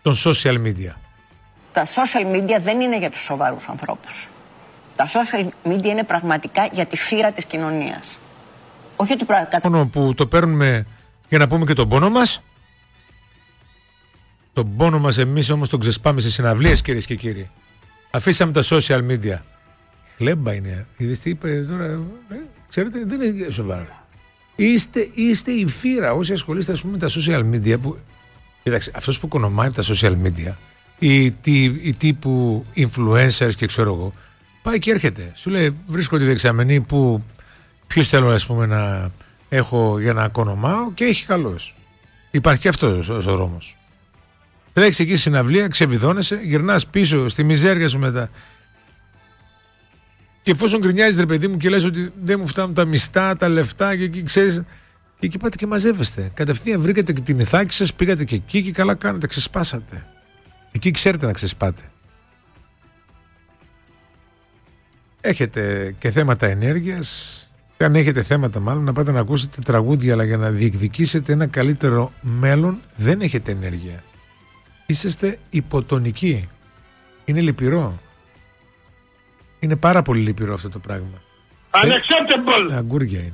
των social media. Τα social media δεν είναι για τους σοβαρούς ανθρώπους. Τα social media είναι πραγματικά για τη φύρα της κοινωνίας. Όχι ότι μόνο που το παίρνουμε για να πούμε και τον πόνο μας. Τον πόνο μας εμείς όμως τον ξεσπάμε σε συναυλίες, κυρίες και κύριοι. Αφήσαμε τα social media. Χλέμπα είναι. Είδες τι είπε τώρα. Ξέρετε, δεν είναι σοβαρό. Είστε η φύρα όσοι ασχολείστε, ας πούμε, με τα social media. Που, κοιτάξτε, αυτός που οικονομάει τα social media, οι τύπου influencers και ξέρω εγώ, πάει και έρχεται. Σου λέει, βρίσκω τη δεξαμενή που ποιους θέλω, ας πούμε, να έχω για να οικονομάω και έχει καλός. Υπάρχει και αυτός ο δρόμος. Τρέχεις εκεί στη συναυλία, ξεβιδώνεσαι, γυρνάς πίσω στη μιζέρια σου μετά. Και εφόσον γκρινιάζεις, ρε παιδί μου, και λες ότι δεν μου φτάνουν τα μισθά, τα λεφτά και εκεί ξέρεις. Και εκεί πάτε και μαζεύεστε. Κατευθείαν βρήκατε και την ηθάκη σας, πήγατε και εκεί και καλά κάνετε, ξεσπάσατε. Εκεί ξέρετε να ξεσπάτε. Έχετε και θέματα ενέργειας. Αν έχετε θέματα, μάλλον να πάτε να ακούσετε τραγούδια, αλλά για να διεκδικήσετε ένα καλύτερο μέλλον δεν έχετε ενέργεια. Είσαστε υποτονικοί. Είναι λυπηρό. Είναι πάρα πολύ λυπηρό αυτό το πράγμα. Unacceptable! Αγκούρια είναι.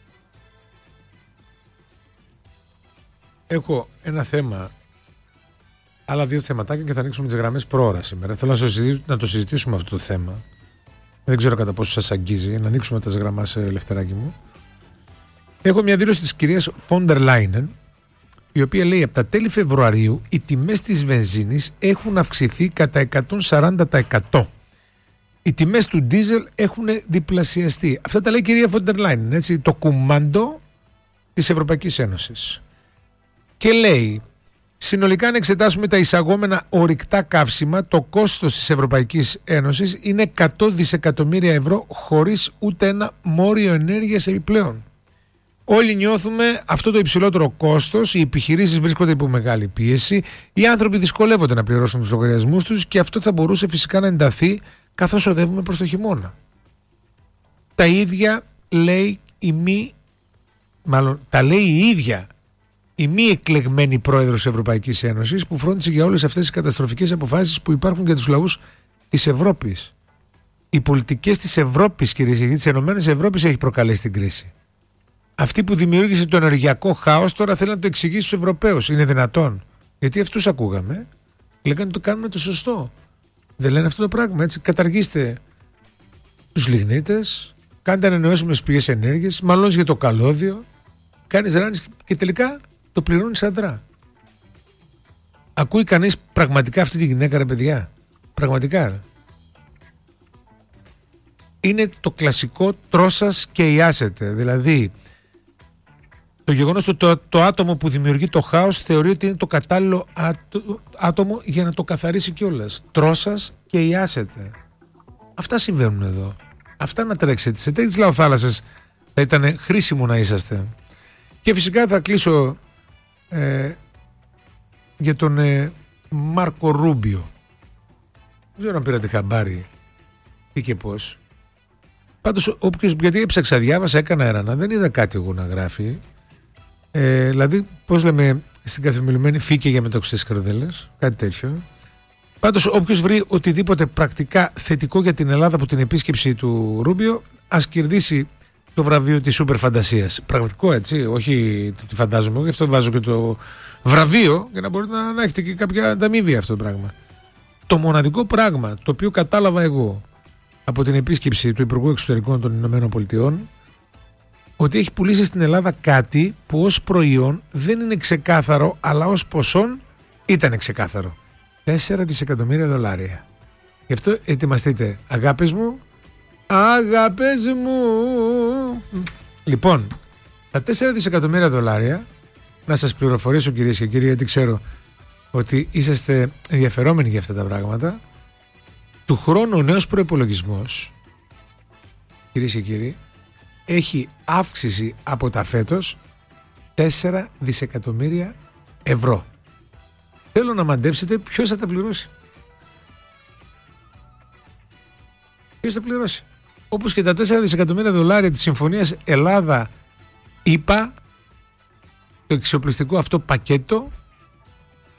Έχω ένα θέμα, άλλα δύο θεματάκια και θα ανοίξουμε τις γραμμές προώρα σήμερα. Θέλω να το συζητήσουμε αυτό το θέμα. Δεν ξέρω κατά πόσο σας αγγίζει. Να ανοίξουμε τις γραμμές, Λευτεράκι μου. Έχω μια δήλωση της κυρίας Φόντερ Λάινεν, η οποία λέει από τα τέλη Φεβρουαρίου οι τιμές της βενζίνης έχουν αυξηθεί κατά 140%. Οι τιμές του ντίζελ έχουν διπλασιαστεί. Αυτά τα λέει η κυρία Φόντερ Λάινεν, έτσι, το κουμάντο της Ευρωπαϊκής Ένωσης. Και λέει, συνολικά αν εξετάσουμε τα εισαγόμενα ορυκτά καύσιμα, το κόστος της Ευρωπαϊκής Ένωσης είναι 100 δισεκατομμύρια ευρώ χωρίς ούτε ένα μόριο ενέργειας επιπλέον. Όλοι νιώθουμε αυτό το υψηλότερο κόστος, οι επιχειρήσεις βρίσκονται υπό μεγάλη πίεση, οι άνθρωποι δυσκολεύονται να πληρώσουν τους λογαριασμούς τους και αυτό θα μπορούσε φυσικά να ενταθεί καθώς οδεύουμε προς το χειμώνα. Τα ίδια λέει τα λέει η ίδια η μη εκλεγμένη πρόεδρος της Ευρωπαϊκής Ένωσης που φρόντισε για όλες αυτές τις καταστροφικές αποφάσεις που υπάρχουν για τους λαούς της Ευρώπης. Οι πολιτικές της Ευρώπης, κυρίες και κύριοι, της Ενωμένης Ευρώπης έχει προκαλέσει την κρίση. Αυτή που δημιούργησε το ενεργειακό χάος τώρα θέλει να το εξηγήσει στους Ευρωπαίους. Είναι δυνατόν? Γιατί αυτούς ακούγαμε. Λέγανε το κάνουμε το σωστό. Δεν λένε αυτό το πράγμα, έτσι. Καταργήστε τους λιγνίτες, κάντε ανανεώσιμες πηγές ενέργειας, μαλώνεις για το καλώδιο, κάνεις ράνεις και τελικά το πληρώνεις αντρά. Ακούει κανείς πραγματικά αυτή τη γυναίκα, ρε παιδιά? Πραγματικά. Είναι το κλασικό τρώσας και ιάσετε. Δηλαδή, το γεγονός ότι το άτομο που δημιουργεί το χάος θεωρεί ότι είναι το κατάλληλο άτομο για να το καθαρίσει κιόλας. Τρώσας και ιάσετε. Αυτά συμβαίνουν εδώ. Αυτά να τρέξετε. Σε τέτοιες λαοθάλασσες θα ήταν χρήσιμο να είσαστε. Και φυσικά θα κλείσω για τον Μάρκο Ρούμπιο. Δεν ξέρω αν πήρατε χαμπάρι τι και πώς. Πάντως, γιατί έψαξα, διάβασα, έκανα έρανα, δεν είδα κάτι εγώ να γράφει. Δηλαδή, πώς λέμε στην καθημερινή, φύκε για μετοξές καρδέλες, κάτι τέτοιο. Πάντως, όποιος βρει οτιδήποτε πρακτικά θετικό για την Ελλάδα από την επίσκεψη του Ρούμπιο, ας κερδίσει το βραβείο της σούπερ φαντασίας. Πραγματικό, έτσι, όχι τι φαντάζομαι, γι' αυτό βάζω και το βραβείο για να μπορείτε να έχετε και κάποια ανταμοιβή αυτό το πράγμα. Το μοναδικό πράγμα το οποίο κατάλαβα εγώ από την επίσκεψη του Υπουργού Εξωτερικών των Ηνωμένων Πολιτειών, ότι έχει πουλήσει στην Ελλάδα κάτι που ως προϊόν δεν είναι ξεκάθαρο, αλλά ως ποσόν ήταν ξεκάθαρο. 4 δισεκατομμύρια δολάρια. Γι' αυτό ετοιμαστείτε, αγάπες μου. Αγάπες μου. Λοιπόν, τα 4 δισεκατομμύρια δολάρια, να σας πληροφορήσω, κυρίες και κύριοι, γιατί ξέρω ότι είσαστε ενδιαφερόμενοι για αυτά τα πράγματα. Του χρόνου ο νέος προϋπολογισμός, κυρίες και κύριοι, έχει αύξηση από τα φέτος 4 δισεκατομμύρια ευρώ. Θέλω να μαντέψετε ποιος θα τα πληρώσει. Ποιος θα πληρώσει? Όπως και τα 4 δισεκατομμύρια δολάρια της Συμφωνίας Ελλάδα-ΗΠΑ, το εξοπλιστικό αυτό πακέτο